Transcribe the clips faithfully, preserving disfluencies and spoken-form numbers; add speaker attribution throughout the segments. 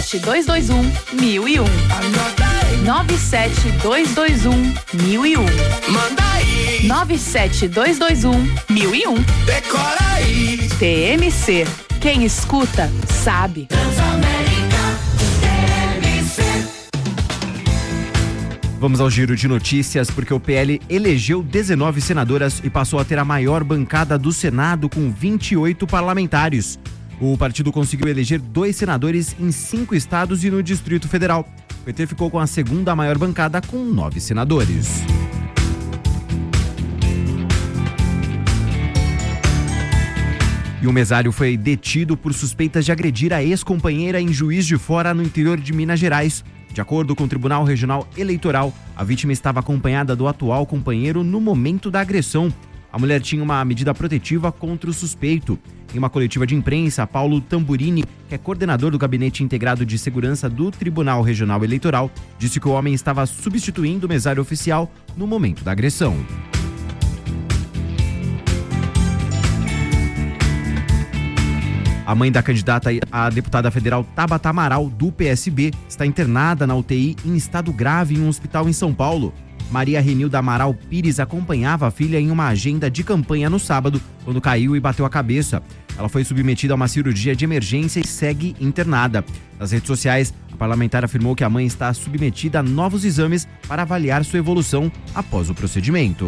Speaker 1: sete dois dois um, mil e um. nove sete dois dois um, mil e um.
Speaker 2: Manda aí.
Speaker 1: nove sete dois dois um, mil e um.
Speaker 2: Decora aí.
Speaker 1: T M C. Quem escuta, sabe.
Speaker 2: Transamérica, T M C.
Speaker 3: Vamos ao giro de notícias, porque o P L elegeu dezenove senadoras e passou a ter a maior bancada do Senado com vinte e oito parlamentares. O partido conseguiu eleger dois senadores em cinco estados e no Distrito Federal. O P T ficou com a segunda maior bancada com nove senadores. E um mesário foi detido por suspeitas de agredir a ex-companheira em Juiz de Fora, no interior de Minas Gerais. De acordo com o Tribunal Regional Eleitoral, a vítima estava acompanhada do atual companheiro no momento da agressão. A mulher tinha uma medida protetiva contra o suspeito. Em uma coletiva de imprensa, Paulo Tamburini, que é coordenador do Gabinete Integrado de Segurança do Tribunal Regional Eleitoral, disse que o homem estava substituindo o mesário oficial no momento da agressão. A mãe da candidata a deputada federal Tabata Amaral, do P S B, está internada na U T I em estado grave em um hospital em São Paulo. Maria Renilda Amaral Pires acompanhava a filha em uma agenda de campanha no sábado, quando caiu e bateu a cabeça. Ela foi submetida a uma cirurgia de emergência e segue internada. Nas redes sociais, a parlamentar afirmou que a mãe está submetida a novos exames para avaliar sua evolução após o procedimento.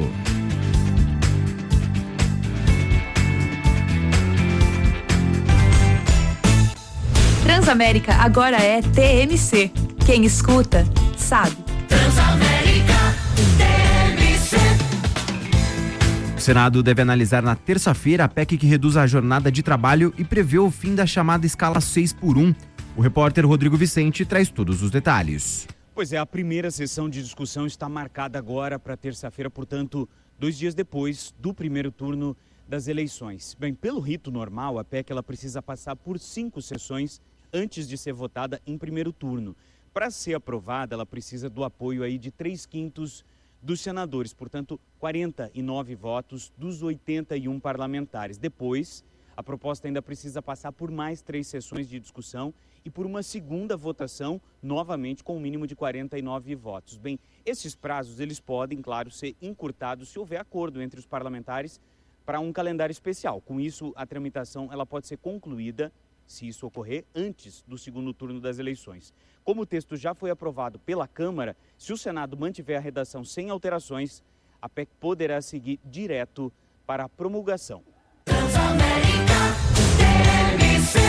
Speaker 1: Transamérica agora é T M C. Quem escuta, sabe.
Speaker 2: Transamérica, T M C.
Speaker 3: O Senado deve analisar na terça-feira a P E C que reduz a jornada de trabalho e prevê o fim da chamada escala seis por um. O repórter Rodrigo Vicente traz todos os detalhes.
Speaker 4: Pois é, a primeira sessão de discussão está marcada agora para terça-feira, portanto, dois dias depois do primeiro turno das eleições. Bem, pelo rito normal, a P E C ela precisa passar por cinco sessões antes de ser votada em primeiro turno. Para ser aprovada, ela precisa do apoio aí de três quintos dos senadores, portanto, quarenta e nove votos dos oitenta e um parlamentares. Depois, a proposta ainda precisa passar por mais três sessões de discussão e por uma segunda votação, novamente com um mínimo de quarenta e nove votos. Bem, esses prazos, eles podem, claro, ser encurtados se houver acordo entre os parlamentares para um calendário especial. Com isso, a tramitação ela pode ser concluída, se isso ocorrer, antes do segundo turno das eleições. Como o texto já foi aprovado pela Câmara, se o Senado mantiver a redação sem alterações, a P E C poderá seguir direto para a promulgação.
Speaker 2: Transamérica, T M C.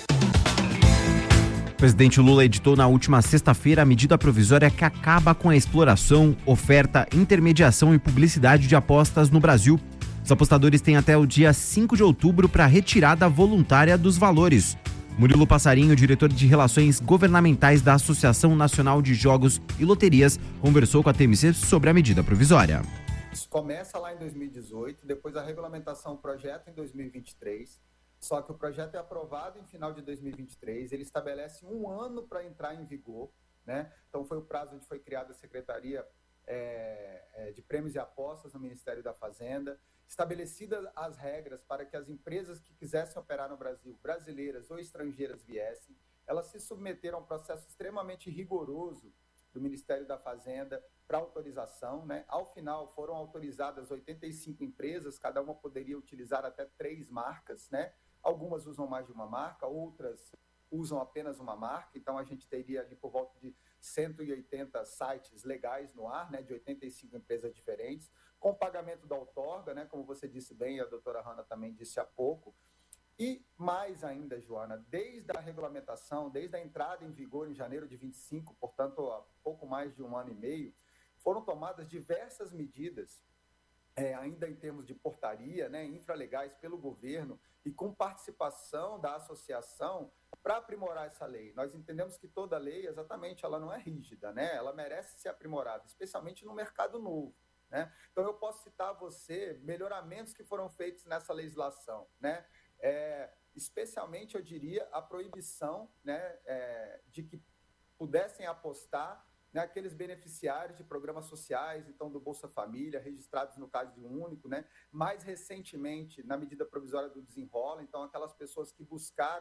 Speaker 3: O presidente Lula editou na última sexta-feira a medida provisória que acaba com a exploração, oferta, intermediação e publicidade de apostas no Brasil. Os apostadores têm até o dia cinco de outubro para retirada voluntária dos valores. Murilo Passarinho, diretor de Relações Governamentais da Associação Nacional de Jogos e Loterias, conversou com a T M C sobre a medida provisória.
Speaker 5: Isso começa lá em dois mil e dezoito, depois a regulamentação, o projeto em dois mil e vinte e três, só que o projeto é aprovado em final de dois mil e vinte e três, ele estabelece um ano para entrar em vigor, né? Então foi o prazo onde foi criada a Secretaria é, é, de Prêmios e Apostas no Ministério da Fazenda, estabelecidas as regras para que as empresas que quisessem operar no Brasil, brasileiras ou estrangeiras, viessem, elas se submeteram a um processo extremamente rigoroso do Ministério da Fazenda para autorização, né? Ao final foram autorizadas oitenta e cinco empresas, cada uma poderia utilizar até três marcas, né? Algumas usam mais de uma marca, outras usam apenas uma marca, então a gente teria ali por volta de cento e oitenta sites legais no ar, né, de oitenta e cinco empresas diferentes, com pagamento da outorga, né, como você disse bem, a doutora Hanna também disse há pouco, e mais ainda, Joana, desde a regulamentação, desde a entrada em vigor em janeiro de vinte e cinco, portanto, há pouco mais de um ano e meio, foram tomadas diversas medidas, é, ainda em termos de portaria, né, infralegais pelo governo e com participação da associação para aprimorar essa lei. Nós entendemos que toda lei, exatamente, ela não é rígida, né? Ela merece ser aprimorada, especialmente no mercado novo, né? Então, eu posso citar a você melhoramentos que foram feitos nessa legislação, né? É, especialmente, eu diria, a proibição, né, é, de que pudessem apostar, né, aqueles beneficiários de programas sociais, então do Bolsa Família, registrados no caso de um único, né? Mais recentemente, na medida provisória do Desenrola, então aquelas pessoas que buscaram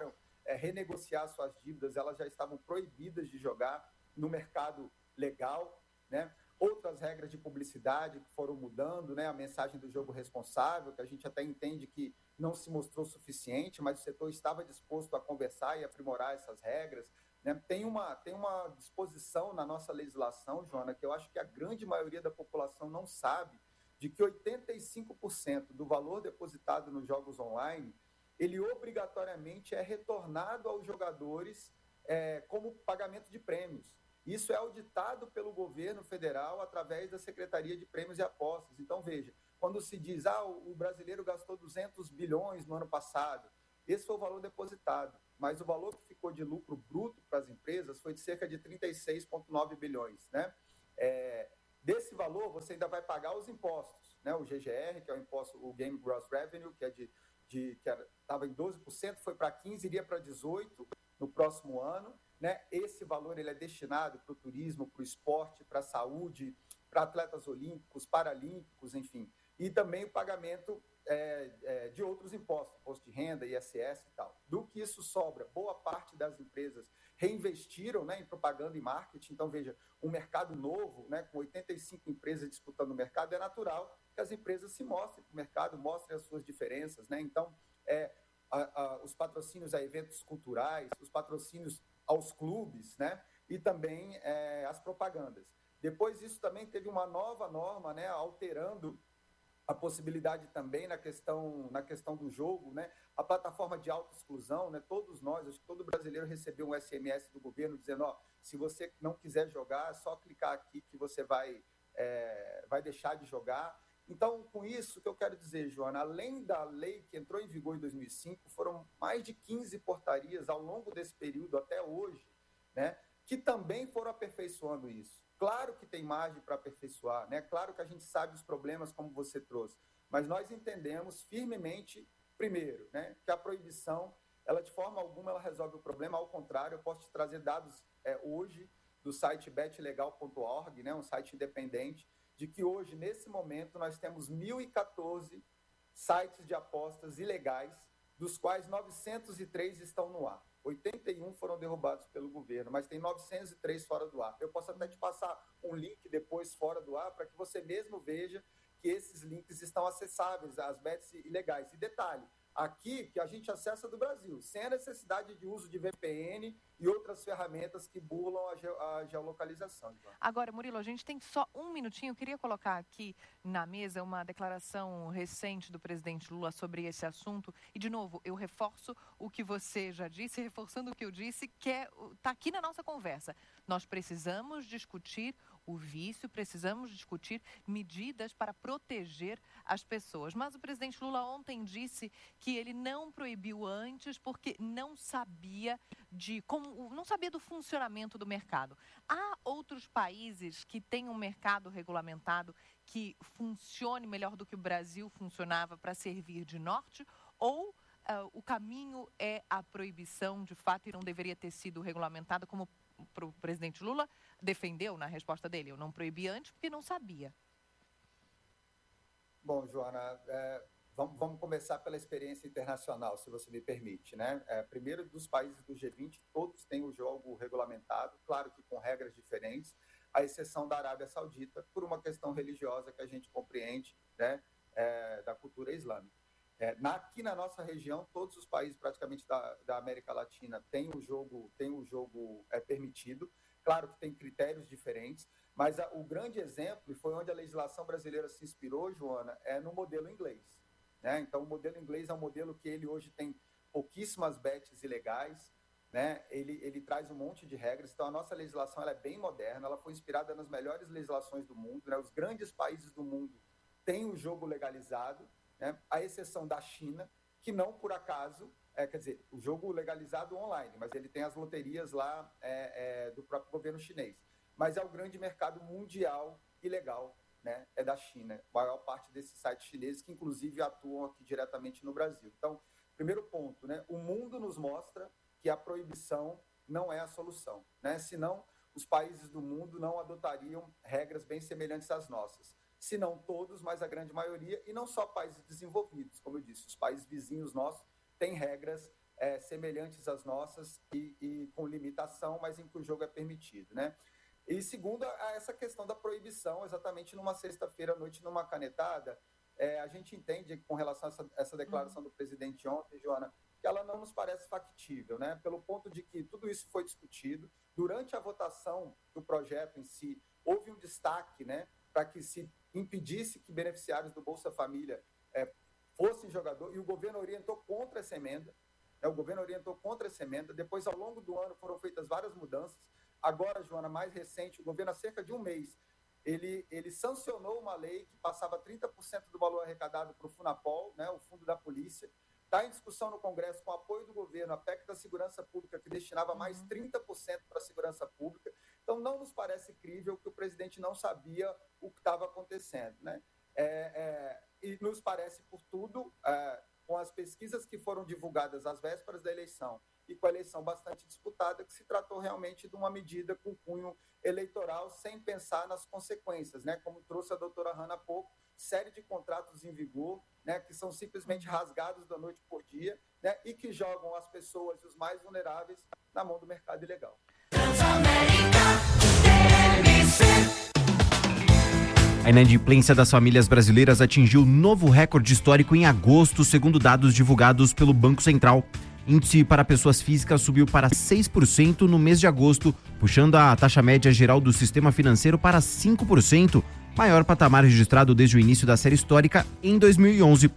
Speaker 5: é, renegociar suas dívidas, elas já estavam proibidas de jogar no mercado legal, né? Outras regras de publicidade que foram mudando, né? A mensagem do jogo responsável, que a gente até entende que não se mostrou suficiente, mas o setor estava disposto a conversar e aprimorar essas regras, né? Tem uma, tem uma disposição na nossa legislação, Joana, que eu acho que a grande maioria da população não sabe, de que oitenta e cinco por cento do valor depositado nos jogos online, ele obrigatoriamente é retornado aos jogadores é, como pagamento de prêmios. Isso é auditado pelo governo federal através da Secretaria de Prêmios e Apostas. Então, veja, quando se diz, ah, o brasileiro gastou duzentos bilhões no ano passado, esse foi o valor depositado, mas o valor que ficou de lucro bruto para as empresas foi de cerca de trinta e seis vírgula nove bilhões, né? É, desse valor, você ainda vai pagar os impostos, né? O G G R, que é o imposto, o Game Gross Revenue, que é de, de que estava em doze por cento, foi para quinze por cento, iria para dezoito por cento no próximo ano. Né? Esse valor ele é destinado para o turismo, para o esporte, para a saúde, para atletas olímpicos, paralímpicos, enfim. E também o pagamento é, é, de outros impostos, imposto de renda, I S S e tal. Do que isso sobra, boa parte das empresas reinvestiram, né, em propaganda e marketing. Então, veja, um mercado novo, né, com oitenta e cinco empresas disputando o mercado, é natural que as empresas se mostrem para o mercado, mostrem as suas diferenças. Né? Então, é, a, a, os patrocínios a eventos culturais, os patrocínios aos clubes, né? E também é, as propagandas. Depois isso também teve uma nova norma, né? Alterando a possibilidade também na questão, na questão do jogo, né? A plataforma de autoexclusão, né? Todos nós, acho que todo brasileiro recebeu um S M S do governo dizendo, ó, se você não quiser jogar, é só clicar aqui que você vai, é, vai deixar de jogar. Então, com isso, o que eu quero dizer, Joana, além da lei que entrou em vigor em dois mil e cinco, foram mais de quinze portarias ao longo desse período até hoje, né, que também foram aperfeiçoando isso. Claro que tem margem para aperfeiçoar, né? Claro que a gente sabe os problemas, como você trouxe, mas nós entendemos firmemente, primeiro, né, que a proibição, ela de forma alguma ela resolve o problema, ao contrário, eu posso te trazer dados é, hoje do site bet legal ponto org, né, um site independente, de que hoje, nesse momento, nós temos mil e quatorze sites de apostas ilegais, dos quais novecentos e três estão no ar. oitenta e um foram derrubados pelo governo, mas tem novecentos e três fora do ar. Eu posso até te passar um link depois fora do ar, para que você mesmo veja que esses links estão acessáveis às bets ilegais. E detalhe, aqui que a gente acessa do Brasil, sem a necessidade de uso de V P N e outras ferramentas que burlam a, ge a geolocalização. Então.
Speaker 1: Agora, Murilo, a gente tem só um minutinho. Eu queria colocar aqui na mesa uma declaração recente do presidente Lula sobre esse assunto. E, de novo, eu reforço o que você já disse, reforçando o que eu disse, que é, está aqui na nossa conversa. Nós precisamos discutir o vício, precisamos discutir medidas para proteger as pessoas. Mas o presidente Lula ontem disse que ele não proibiu antes porque não sabia de como, não sabia do funcionamento do mercado. Há outros países que têm um mercado regulamentado que funcione melhor do que o Brasil funcionava para servir de norte? Ou uh, o caminho é a proibição de fato e não deveria ter sido regulamentado como o presidente Lula defendeu na resposta dele? Eu não proibi antes porque não sabia.
Speaker 5: Bom, Joana, é, vamos, vamos começar pela experiência internacional, se você me permite, né? É, primeiro, dos países do G vinte, todos têm o jogo regulamentado, claro que com regras diferentes, à exceção da Arábia Saudita, por uma questão religiosa que a gente compreende, né, é, da cultura islâmica. É, na, aqui na nossa região, todos os países praticamente da, da América Latina têm o jogo, têm o jogo é, permitido. Claro que tem critérios diferentes, mas a, o grande exemplo, e foi onde a legislação brasileira se inspirou, Joana, é no modelo inglês. Né? Então, o modelo inglês é um modelo que ele hoje tem pouquíssimas bets ilegais, né? ele, ele traz um monte de regras. Então, a nossa legislação ela é bem moderna, ela foi inspirada nas melhores legislações do mundo. Né? Os grandes países do mundo têm o jogo legalizado, né? À exceção da China, que não por acaso, é, quer dizer, o jogo legalizado online, mas ele tem as loterias lá é, é, do próprio governo chinês. Mas é o grande mercado mundial ilegal, né? É da China, a maior parte desses sites chineses que inclusive atuam aqui diretamente no Brasil. Então, primeiro ponto, né? O mundo nos mostra que a proibição não é a solução, né? Senão, os países do mundo não adotariam regras bem semelhantes às nossas. Se não todos, mas a grande maioria, e não só países desenvolvidos, como eu disse, os países vizinhos nossos têm regras é, é, semelhantes às nossas e, e com limitação, mas em que o jogo é permitido, né? E segundo, a essa questão da proibição, exatamente numa sexta-feira à noite, numa canetada, é, a gente entende, com relação a essa, essa declaração do presidente ontem, Joana, que ela não nos parece factível, né? Pelo ponto de que tudo isso foi discutido. Durante a votação do projeto em si, houve um destaque, né, para que se impedisse que beneficiários do Bolsa Família é, fossem jogadores, e o governo orientou contra essa emenda. Né? O governo orientou contra essa emenda. Depois, ao longo do ano, foram feitas várias mudanças. Agora, Joana, mais recente, o governo, há cerca de um mês, ele, ele sancionou uma lei que passava trinta por cento do valor arrecadado para o Funapol, né, o Fundo da Polícia. Está em discussão no Congresso, com apoio do governo, a P E C da Segurança Pública, que destinava mais trinta por cento para a segurança pública. Então, não nos parece crível que o presidente não sabia o que estava acontecendo, né? É, é, e nos parece, por tudo, é, com as pesquisas que foram divulgadas às vésperas da eleição e com a eleição bastante disputada, que se tratou realmente de uma medida com cunho eleitoral, sem pensar nas consequências, né? Como trouxe a doutora Hanna há pouco, série de contratos em vigor, né, que são simplesmente rasgados da noite por dia, né, e que jogam as pessoas e os mais vulneráveis na mão do mercado ilegal.
Speaker 3: A inadimplência das famílias brasileiras atingiu novo recorde histórico em agosto, segundo dados divulgados pelo Banco Central. Índice para pessoas físicas subiu para seis por cento no mês de agosto, puxando a taxa média geral do sistema financeiro para cinco por cento, maior patamar registrado desde o início da série histórica em dois mil e onze.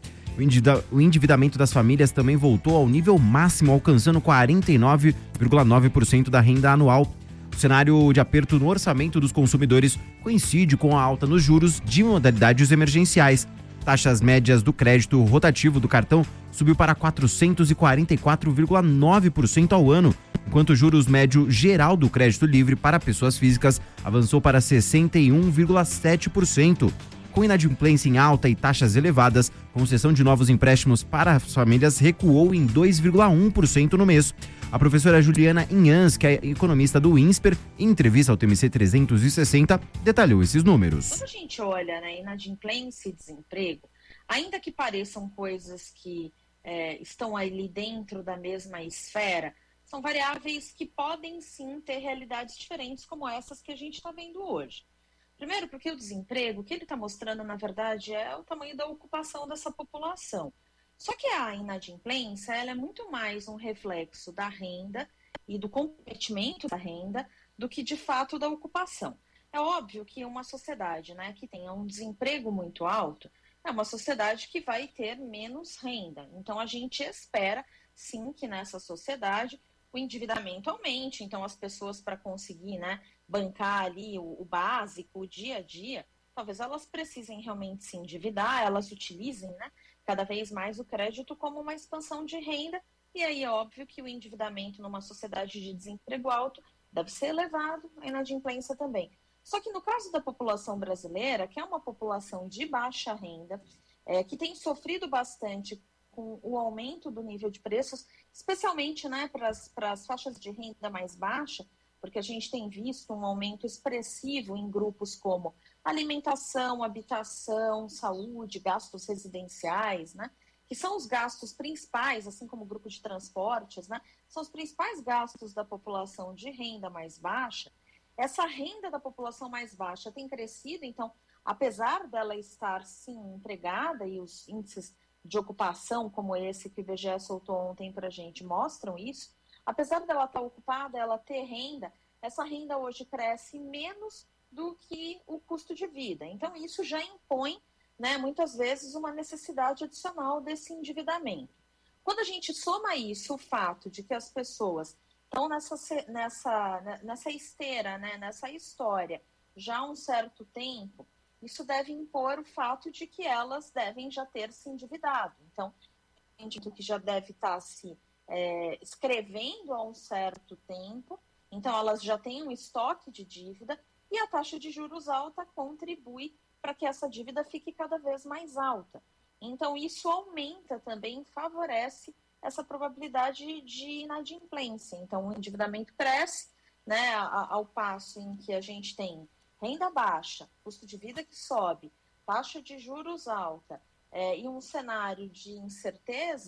Speaker 3: O endividamento das famílias também voltou ao nível máximo, alcançando quarenta e nove vírgula nove por cento da renda anual. O cenário de aperto no orçamento dos consumidores coincide com a alta nos juros de modalidades emergenciais. Taxas médias do crédito rotativo do cartão subiu para quatrocentos e quarenta e quatro vírgula nove por cento ao ano, enquanto o juros médio geral do crédito livre para pessoas físicas avançou para sessenta e um vírgula sete por cento. Com inadimplência em alta e taxas elevadas, concessão de novos empréstimos para as famílias recuou em dois vírgula um por cento no mês. A professora Juliana Inhans, que é economista do INSPER, em entrevista ao T M C trezentos e sessenta, detalhou esses números.
Speaker 6: Quando a gente olha, né, inadimplência e desemprego, ainda que pareçam coisas que é, estão ali dentro da mesma esfera, são variáveis que podem sim ter realidades diferentes como essas que a gente está vendo hoje. Primeiro, porque o desemprego, o que ele está mostrando, na verdade, é o tamanho da ocupação dessa população. Só que a inadimplência, ela é muito mais um reflexo da renda e do comprometimento da renda do que, de fato, da ocupação. É óbvio que uma sociedade, né, que tenha um desemprego muito alto é uma sociedade que vai ter menos renda. Então, a gente espera, sim, que nessa sociedade o endividamento aumente. Então, as pessoas, para conseguir, né, bancar ali o, o básico, o dia a dia, talvez elas precisem realmente se endividar, elas utilizem, né, cada vez mais o crédito como uma expansão de renda. E aí é óbvio que o endividamento numa sociedade de desemprego alto deve ser elevado, a inadimplência também. Só que no caso da população brasileira, que é uma população de baixa renda, é, que tem sofrido bastante com o aumento do nível de preços, especialmente, né, para as faixas de renda mais baixa, porque a gente tem visto um aumento expressivo em grupos como alimentação, habitação, saúde, gastos residenciais, né, que são os gastos principais, assim como o grupo de transportes, né, são os principais gastos da população de renda mais baixa. Essa renda da população mais baixa tem crescido, então, apesar dela estar, sim, empregada, e os índices de ocupação, como esse que o I B G E soltou ontem para a gente, mostram isso, apesar dela estar ocupada, ela ter renda, essa renda hoje cresce menos do que o custo de vida. Então, isso já impõe, né, muitas vezes, uma necessidade adicional desse endividamento. Quando a gente soma isso, o fato de que as pessoas estão nessa, nessa, nessa esteira, né, nessa história, já há um certo tempo, isso deve impor o fato de que elas devem já ter se endividado. Então, indivíduo que já deve estar se é, escrevendo há um certo tempo, então elas já têm um estoque de dívida e a taxa de juros alta contribui para que essa dívida fique cada vez mais alta. Então, isso aumenta também, favorece essa probabilidade de inadimplência. Então, o endividamento cresce, né, ao passo em que a gente tem renda baixa, custo de vida que sobe, taxa de juros alta é, e um cenário de incerteza,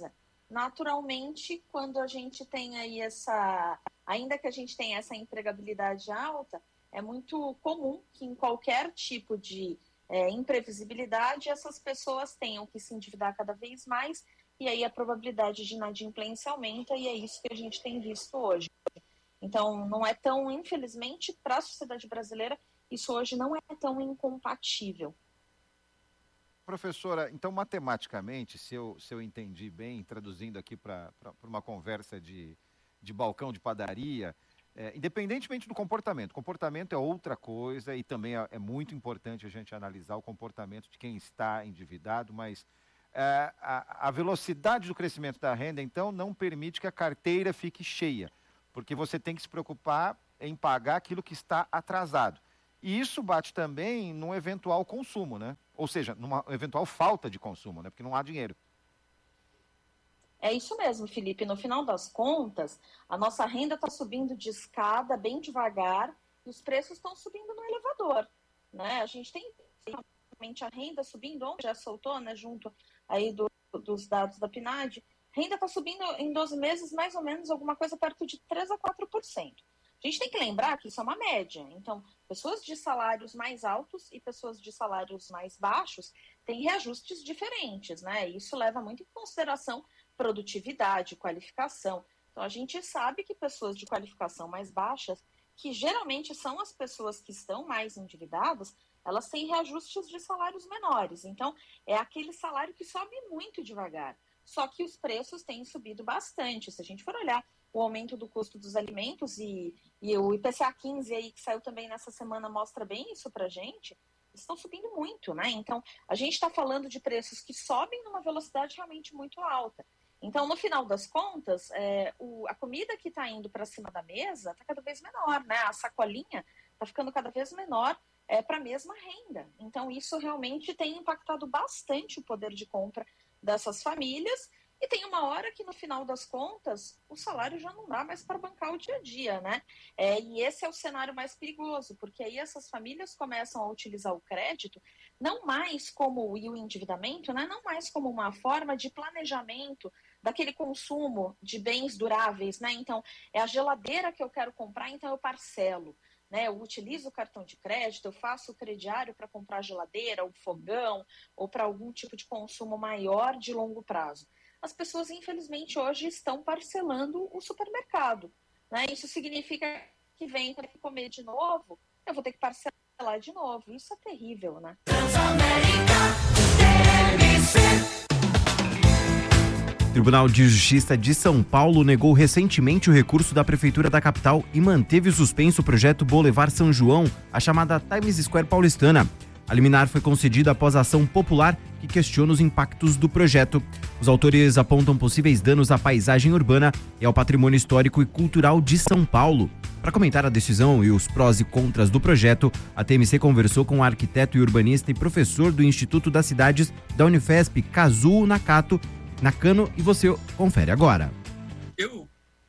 Speaker 6: naturalmente, quando a gente tem aí essa, ainda que a gente tenha essa empregabilidade alta, é muito comum que em qualquer tipo de é, imprevisibilidade essas pessoas tenham que se endividar cada vez mais e aí a probabilidade de inadimplência aumenta e é isso que a gente tem visto hoje. Então, não é tão, infelizmente, para a sociedade brasileira, isso hoje não é tão incompatível.
Speaker 7: Professora, então, matematicamente, se eu, se eu entendi bem, traduzindo aqui para uma conversa de, de balcão de padaria, é, independentemente do comportamento, comportamento é outra coisa e também é, é muito importante a gente analisar o comportamento de quem está endividado, mas é, a, a velocidade do crescimento da renda, então, não permite que a carteira fique cheia, porque você tem que se preocupar em pagar aquilo que está atrasado. E isso bate também num eventual consumo, né? Ou seja, numa eventual falta de consumo, né? Porque não há dinheiro.
Speaker 6: É isso mesmo, Felipe. No final das contas, a nossa renda está subindo de escada bem devagar e os preços estão subindo no elevador, né? A gente tem realmente a renda subindo, onde já soltou, né? Junto aí do, dos dados da P N A D, renda está subindo em doze meses mais ou menos alguma coisa perto de três a quatro por cento. A gente tem que lembrar que isso é uma média. Então, pessoas de salários mais altos e pessoas de salários mais baixos têm reajustes diferentes, né? Isso leva muito em consideração produtividade, qualificação. Então, a gente sabe que pessoas de qualificação mais baixas, que geralmente são as pessoas que estão mais endividadas, elas têm reajustes de salários menores. Então, é aquele salário que sobe muito devagar. Só que os preços têm subido bastante. Se a gente for olhar o aumento do custo dos alimentos e, e o I P C A quinze aí, que saiu também nessa semana, mostra bem isso pra gente, estão subindo muito, né? Então, a gente está falando de preços que sobem numa velocidade realmente muito alta. Então, no final das contas, é, o, a comida que está indo para cima da mesa está cada vez menor, né? A sacolinha está ficando cada vez menor é, para a mesma renda. Então, isso realmente tem impactado bastante o poder de compra dessas famílias. E tem uma hora que, no final das contas, o salário já não dá mais para bancar o dia a dia, né? É, e esse é o cenário mais perigoso, porque aí essas famílias começam a utilizar o crédito não mais como, e o endividamento, né? Não mais como uma forma de planejamento daquele consumo de bens duráveis, né? Então, é a geladeira que eu quero comprar, então eu parcelo. Né, eu utilizo o cartão de crédito, eu faço o crediário para comprar geladeira, ou fogão, ou para algum tipo de consumo maior de longo prazo. As pessoas, infelizmente, hoje estão parcelando o supermercado. Né? Isso significa que vem para comer de novo, eu vou ter que parcelar de novo. Isso é terrível, né?
Speaker 3: O Tribunal de Justiça de São Paulo negou recentemente o recurso da Prefeitura da capital e manteve suspenso o projeto Boulevard São João, a chamada Times Square paulistana. A liminar foi concedida após a ação popular que questiona os impactos do projeto. Os autores apontam possíveis danos à paisagem urbana e ao patrimônio histórico e cultural de São Paulo. Para comentar a decisão e os prós e contras do projeto, a T M C conversou com o arquiteto e urbanista e professor do Instituto das Cidades da Unifesp, Kazuo Nakato, Nakano, e você confere agora.
Speaker 8: Eu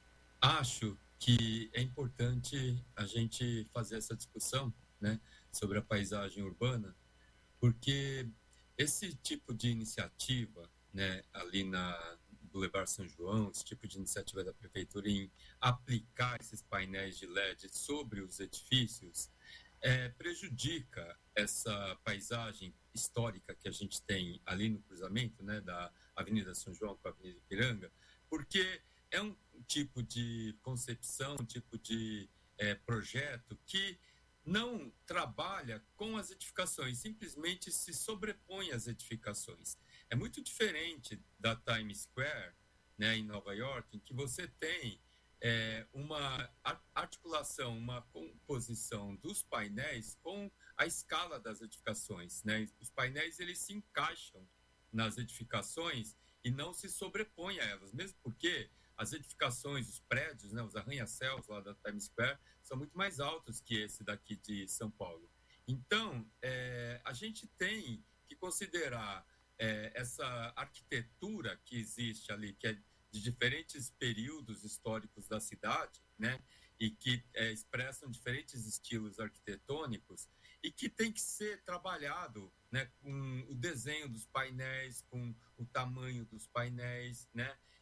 Speaker 8: acho que é importante a gente fazer essa discussão, né, sobre a paisagem urbana, porque esse tipo de iniciativa, né, ali na Boulevard São João, esse tipo de iniciativa da prefeitura em aplicar esses painéis de L E D sobre os edifícios, é, prejudica essa paisagem histórica que a gente tem ali no cruzamento, né, da Avenida São João com a Avenida Ipiranga, porque é um tipo de concepção, um tipo de é, projeto que não trabalha com as edificações, simplesmente se sobrepõe às edificações. É muito diferente da Times Square, né, em Nova York, em que você tem é, uma articulação, uma composição dos painéis com a escala das edificações, né? Os painéis, eles se encaixam nas edificações e não se sobrepõem a elas, mesmo porque as edificações, os prédios, né, os arranha-céus lá da Times Square são muito mais altos que esse daqui de São Paulo. Então, é, a gente tem que considerar é, essa arquitetura que existe ali, que é de diferentes períodos históricos da cidade, né, e que é, expressam diferentes estilos arquitetônicos e que tem que ser trabalhado, né, com o desenho dos painéis, com o tamanho dos painéis, né,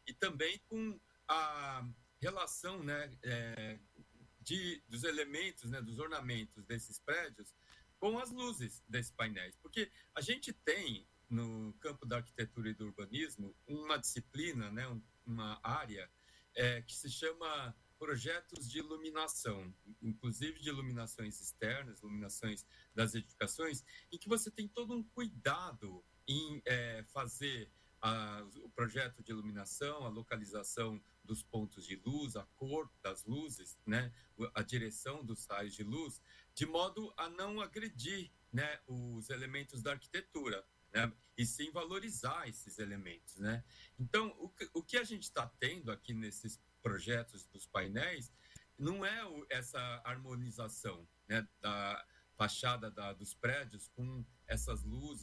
Speaker 8: e também com a relação, né, é, de, dos elementos, né, dos ornamentos desses prédios com as luzes desses painéis. Porque a gente tem, no campo da arquitetura e do urbanismo, uma disciplina, né, uma área é, que se chama projetos de iluminação, inclusive de iluminações externas, iluminações das edificações, em que você tem todo um cuidado em é, fazer a, o projeto de iluminação, a localização dos pontos de luz, a cor das luzes, né, a direção dos raios de luz, de modo a não agredir, né, os elementos da arquitetura, né, e sim valorizar esses elementos, né? Então, o que, o que a gente está tendo aqui nesses projetos dos painéis não é o, essa harmonização, né, da fachada da, dos prédios com essas luzes